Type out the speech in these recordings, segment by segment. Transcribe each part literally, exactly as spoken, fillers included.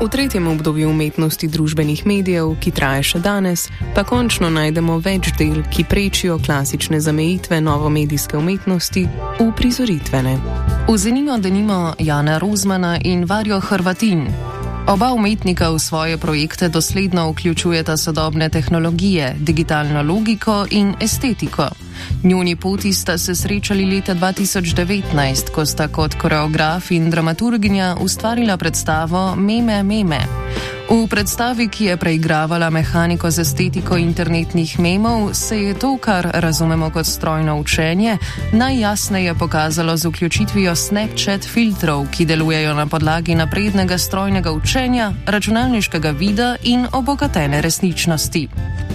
V tretjem obdobju umetnosti družbenih medijev, ki traja še danes, pa končno najdemo več del, ki prečijo klasične zamejitve novomedijske umetnosti v prizoritvene. Vzemimo denimo Jana Rozmana in Varjo Hrvatin. Oba umetnika v svoje projekte dosledno vključujeta sodobne tehnologije, digitalno logiko in estetiko. Njuni poti sta se srečali leta dva tisoč devetnajst, ko sta kot koreograf in dramaturginja ustvarila predstavo Meme Meme. V predstavi, ki je preigravala mehaniko z estetiko internetnih memov, se je to, kar razumemo kot strojno učenje, najjasneje pokazalo z vključitvijo Snapchat filtrov, ki delujejo na podlagi naprednega strojnega učenja, računalniškega vida in obogatene resničnosti.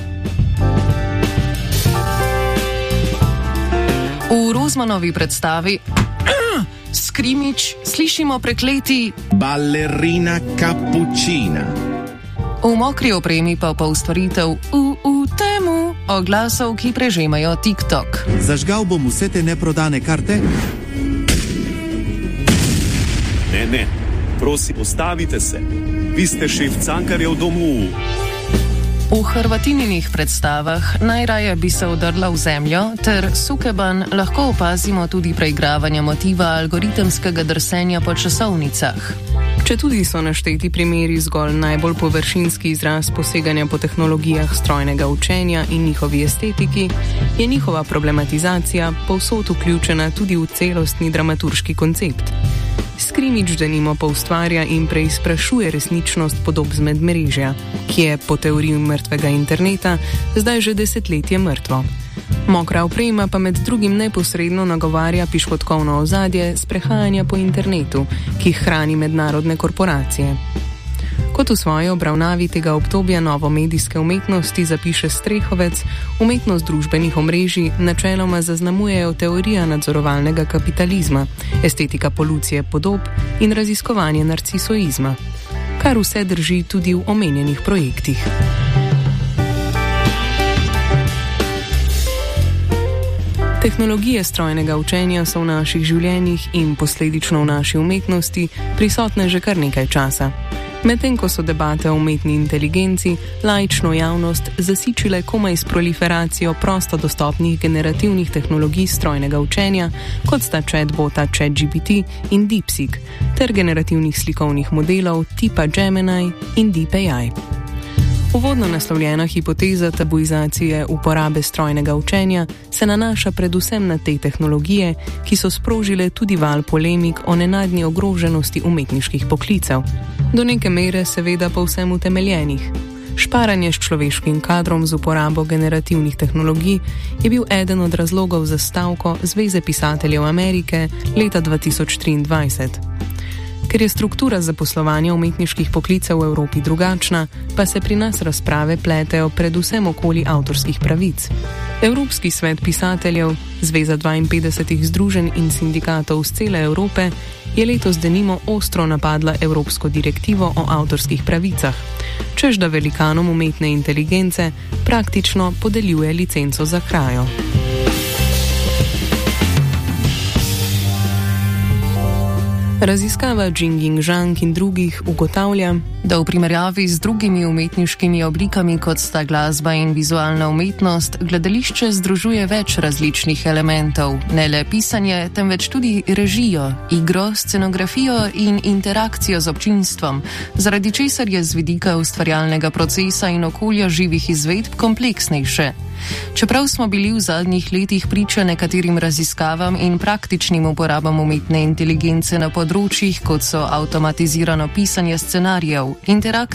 V Rozmanovi predstavi Skrimič slišimo prekleti Ballerina Cappuccina. V mokri opremi pa pa ustvaritev v, v temu oglasov, ki prežemajo TikTok. Zažgal bom vse te neprodane karte. Ne, ne, prosim, ustavite se. Vi ste šef Cankarjev domu. V Hrvatininih predstavah najraje bi se udrla v zemljo, ter Sukeban lahko opazimo tudi preigravanje motiva algoritemskega drsenja po časovnicah. Četudi so našteti primeri zgolj najbolj površinski izraz poseganja po tehnologijah strojnega učenja in njihovi estetiki, je njihova problematizacija povsod vključena tudi v celostni dramaturški koncept. Skrimič denimo poustvarja in preizprašuje resničnost podob z medmrežja, ki je po teoriji mrtvega interneta zdaj že desetletje mrtvo. Mokra oprema pa med drugim neposredno nagovarja piškotkovno ozadje sprehajanja po internetu, ki hrani mednarodne korporacije. Kot v svoji obravnavi tega obdobja novomedijske umetnosti zapiše Strehovec, umetnost družbenih omrežij načeloma zaznamujejo teorija nadzorovalnega kapitalizma, estetika polucije podob in raziskovanje narcisoizma, kar vse drži tudi v omenjenih projektih. Tehnologije strojnega učenja so v naših življenjih in posledično v naši umetnosti prisotne že kar nekaj časa. Medtem ko so debate o umetni inteligenci laično javnost zasičile komaj s proliferacijo prosto dostopnih generativnih tehnologij strojnega učenja, kot sta chatbota ChatGPT in DeepSeek, ter generativnih slikovnih modelov tipa Gemini in DeepAI. Uvodno naslovljena hipoteza tabuizacije uporabe strojnega učenja se nanaša predvsem na te tehnologije, ki so sprožile tudi val polemik o nenadni ogroženosti umetniških poklicev. Do neke mere seveda povsem utemeljenih. Šparanje s človeškim kadrom z uporabo generativnih tehnologij je bil eden od razlogov za stavko Zveze pisateljev Amerike leta dva tisoč triindvajset. Ker je struktura zaposlovanja umetniških poklicev v Evropi drugačna, pa se pri nas razprave pletejo predvsem okoli avtorskih pravic. Evropski svet pisateljev, Zveza dvainpetdesetih združenj in sindikatov z cele Evrope, je letos denimo ostro napadla Evropsko direktivo o avtorskih pravicah, čež da velikanom umetne inteligence praktično podeljuje licenco za krajo. Raziskava Jingjing Zhang in drugih ugotavlja, da v primerjavi z drugimi umetniškimi oblikami, kot sta glasba in vizualna umetnost, gledališče združuje več različnih elementov, ne le pisanje, temveč tudi režijo, igro, scenografijo in interakcijo z občinstvom, zaradi česar je z vidika ustvarjalnega procesa in okolja živih izvedb kompleksnejše. Čeprav smo bili v zadnjih letih priča nekaterim raziskavam in praktičnim uporabam umetne inteligence na področjih, kot so avtomatizirano pisanje scenarijev, interakcija